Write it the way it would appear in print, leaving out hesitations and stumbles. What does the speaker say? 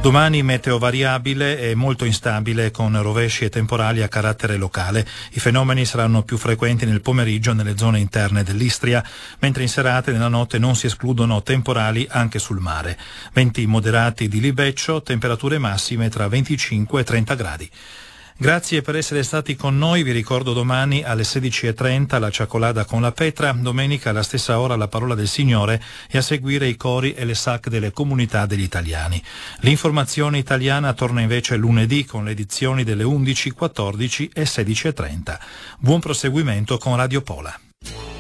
Domani meteo variabile e molto instabile con rovesci e temporali a carattere locale. I fenomeni saranno più frequenti nel pomeriggio nelle zone interne dell'Istria, mentre in serata e nella notte non si escludono temporali anche sul mare. Venti moderati di libeccio, temperature massime tra 25 e 30 gradi. Grazie per essere stati con noi, vi ricordo domani alle 16:30 la Ciacolada con la Petra, domenica alla stessa ora la Parola del Signore e a seguire i cori e le SAC delle comunità degli italiani. L'informazione italiana torna invece lunedì con le edizioni delle 11, 14 e 16:30. Buon proseguimento con Radio Pola.